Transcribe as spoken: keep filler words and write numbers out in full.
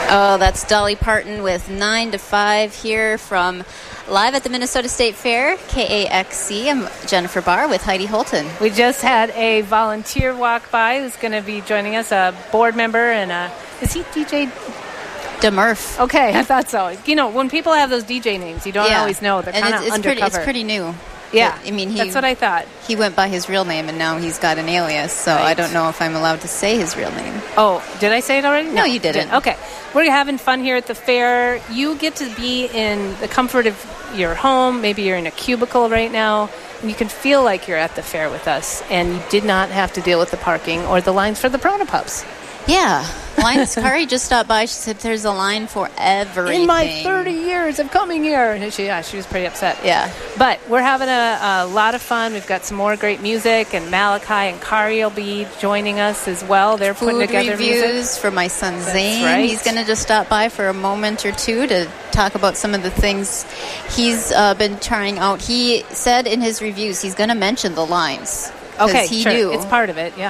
Oh, that's Dolly Parton with nine to five here from live at the Minnesota State Fair, K A X C. I'm Jennifer Barr with Heidi Holton. We just had a volunteer walk by who's going to be joining us, a board member, and a, is he D J? DeMurph. Okay, I thought so. You know, when people have those D J names, you don't yeah. always know. They're and kind of it's, it's undercover. Pretty, it's pretty new. Yeah, but, I mean, he, that's what I thought. He went by his real name, and now he's got an alias, so right. I don't know if I'm allowed to say his real name. Oh, did I say it already? No, no you didn't. didn't. Okay. We're having fun here at the fair. You get to be in the comfort of your home. Maybe you're in a cubicle right now, and you can feel like you're at the fair with us, and you did not have to deal with the parking or the lines for the Proto Pups. Yeah. Lines, Kari just stopped by. She said there's a line for everything. In my thirty years of coming here. And she, yeah, she was pretty upset. Yeah. But we're having a, a lot of fun. We've got some more great music, and Malachi and Kari will be joining us as well. They're Food putting together reviews music. for my son That's Zane. right. He's going to just stop by for a moment or two to talk about some of the things he's uh, been trying out. He said in his reviews he's going to mention the lines. Okay, he sure. knew. It's part of it, yeah.